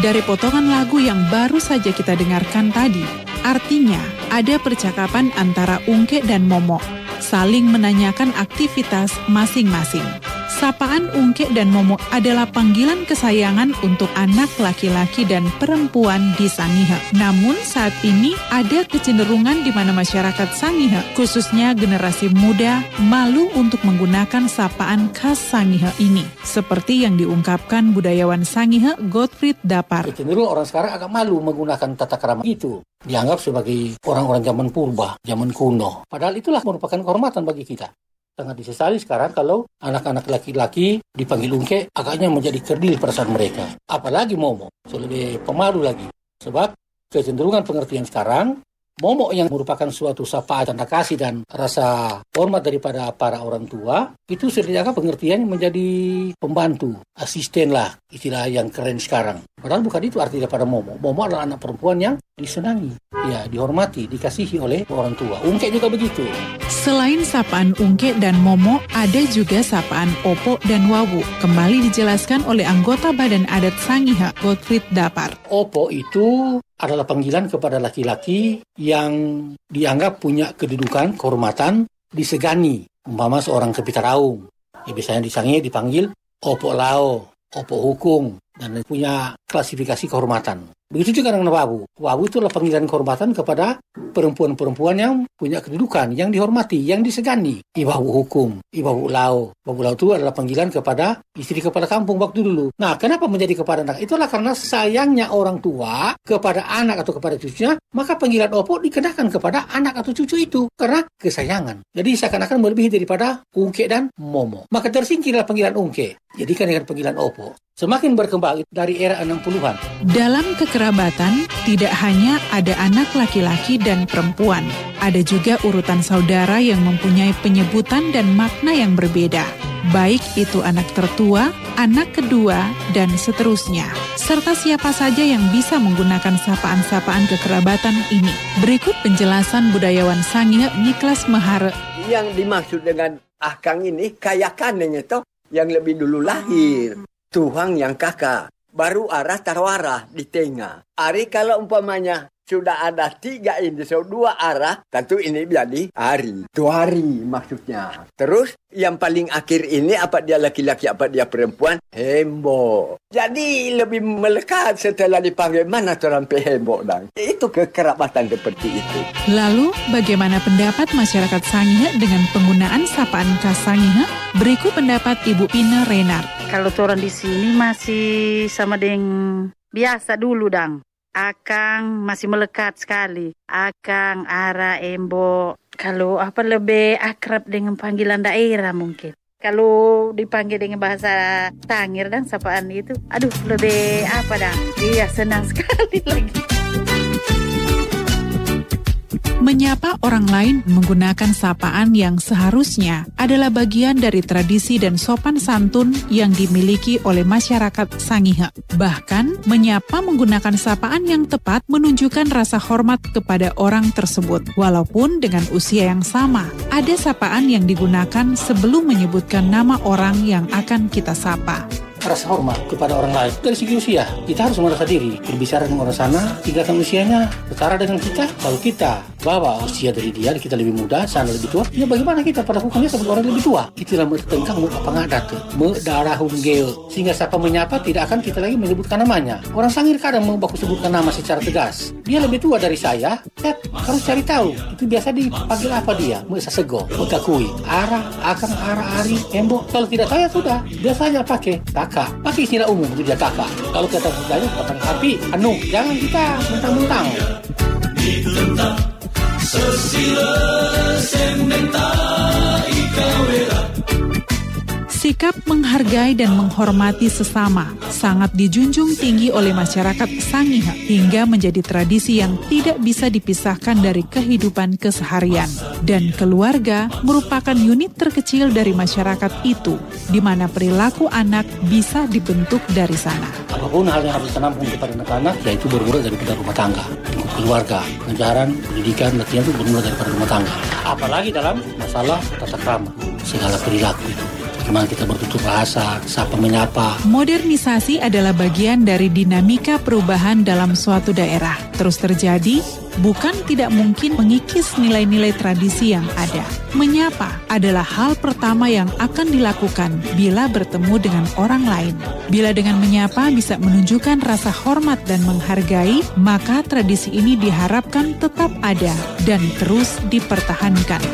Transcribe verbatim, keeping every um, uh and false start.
dari potongan lagu yang baru saja kita dengarkan tadi. Artinya, ada percakapan antara Ungke dan Momo, saling menanyakan aktivitas masing-masing. Sapaan Ungke dan Momo adalah panggilan kesayangan untuk anak laki-laki dan perempuan di Sangihe. Namun saat ini ada kecenderungan di mana masyarakat Sangihe, khususnya generasi muda, malu untuk menggunakan sapaan khas Sangihe ini. Seperti yang diungkapkan budayawan Sangihe, Gottfried Dapar. Kecenderungan orang sekarang agak malu menggunakan tata krama itu. Dianggap sebagai orang-orang zaman purba, zaman kuno. Padahal itulah merupakan kehormatan bagi kita. Sangat disesali sekarang kalau anak-anak laki-laki dipanggil Ungke, agaknya menjadi kerdil perasaan mereka. Apalagi Momo, so lebih pemalu lagi. Sebab kecenderungan pengertian sekarang, Momo yang merupakan suatu sapaan tanda kasih dan rasa hormat daripada para orang tua, itu sudah dianggap pengertian menjadi pembantu, asisten lah, istilah yang keren sekarang. Padahal bukan itu arti daripada Momo. Momo adalah anak perempuan yang disenangi, ya dihormati, dikasihi oleh orang tua. Ungke juga begitu. Selain sapaan Ungke dan Momo, ada juga sapaan Opo dan Wawu. Kembali dijelaskan oleh anggota Badan Adat Sangihe, Gottfried Dapar. Opo itu adalah panggilan kepada laki-laki yang dianggap punya kedudukan, kehormatan, disegani. Umpama seorang Kepitaraung. Ya, biasanya di Sangihe dipanggil Opo Lao, Opo Hukum, dan punya klasifikasi kehormatan. Begitu juga dengan Wawu. Wawu itu adalah panggilan kehormatan kepada perempuan-perempuan yang punya kedudukan, yang dihormati, yang disegani. Iwawu hukum, iwawu lao. Iwawu lao itu adalah panggilan kepada istri kepala kampung waktu dulu. Nah, kenapa menjadi kepada anak? Itulah karena sayangnya orang tua kepada anak atau kepada cucunya, maka panggilan opo dikenakan kepada anak atau cucu itu karena kesayangan. Jadi seakan-akan melebihi daripada Ungke dan Momo. Maka tersingkirlah panggilan Ungke. Jadikan dengan panggilan opo. Semakin berkembang dari era enam puluhan. Dalam kekerabatan, tidak hanya ada anak laki-laki dan perempuan. Ada juga urutan saudara yang mempunyai penyebutan dan makna yang berbeda. Baik itu anak tertua, anak kedua, dan seterusnya. Serta siapa saja yang bisa menggunakan sapaan-sapaan kekerabatan ini. Berikut penjelasan budayawan Sangihe Niklas Mahare. Yang dimaksud dengan akang ini, kayakannya itu yang lebih dulu lahir. Tuhan yang kakak, baru arah tarwara di tengah. Ari kalau umpamanya sudah ada tiga ini, so dua arah, tentu ini jadi hari. Itu hari maksudnya. Terus yang paling akhir ini, apa dia laki-laki, apa dia perempuan, hembo. Jadi lebih melekat setelah dipanggil mana orang hembo dan itu kekerabatan seperti itu. Lalu bagaimana pendapat masyarakat Sangihe dengan penggunaan sapaan khas Sangihe? Berikut pendapat Ibu Pina Renard. Kalau orang di sini masih sama dengan biasa dulu dang. Akang masih melekat sekali. Akang, Ara, Embo. Kalau apa lebih akrab dengan panggilan daerah mungkin. Kalau dipanggil dengan bahasa Tangir dan sapaan itu, aduh lebih apa dang? Iya senang sekali lagi. Menyapa orang lain menggunakan sapaan yang seharusnya adalah bagian dari tradisi dan sopan santun yang dimiliki oleh masyarakat Sangihe. Bahkan, menyapa menggunakan sapaan yang tepat menunjukkan rasa hormat kepada orang tersebut. Walaupun dengan usia yang sama, ada sapaan yang digunakan sebelum menyebutkan nama orang yang akan kita sapa. Rasa hormat kepada orang lain. Dari segi usia, kita harus merasa diri. Berbicara dengan orang sana, tinggalkan usianya setara dengan kita. Kalau kita bawa usia dari dia, kita lebih muda, sana lebih tua, ya bagaimana kita pada hukumnya seperti orang lebih tua? Itulah tengkang apa ngadat tuh, medarahun geo. Sehingga siapa menyapa tidak akan kita lagi menyebutkan namanya. Orang Sangir kadang mau baku sebutkan nama secara tegas. Dia lebih tua dari saya, ya harus cari tahu. Itu biasa dipanggil apa dia? Mesa sego, mekakui, arah, akang, arah, ari, embo. Kalau tidak tahu ya sudah, biasanya pakai kakak. Pakai istilah umum itu dia kakak. Kalau kita berdaya kata tapi anu, jangan kita mentang-mentang. Ditentang sesila sementa ikawera. Sikap menghargai dan menghormati sesama sangat dijunjung tinggi oleh masyarakat Sangihe hingga menjadi tradisi yang tidak bisa dipisahkan dari kehidupan keseharian. Dan keluarga merupakan unit terkecil dari masyarakat itu, di mana perilaku anak bisa dibentuk dari sana. Apapun hal yang harus ditampung kepada anak-anak, yaitu bermula daripada rumah tangga, keluarga, pengajaran, pendidikan, latihan itu bermula daripada rumah tangga. Apalagi dalam masalah tata krama, segala perilaku itu. bagaimana kita bertutur bahasa, sapa menyapa. Modernisasi adalah bagian dari dinamika perubahan dalam suatu daerah. Terus terjadi, bukan tidak mungkin mengikis nilai-nilai tradisi yang ada. Menyapa adalah hal pertama yang akan dilakukan bila bertemu dengan orang lain. Bila dengan menyapa bisa menunjukkan rasa hormat dan menghargai, maka tradisi ini diharapkan tetap ada dan terus dipertahankan.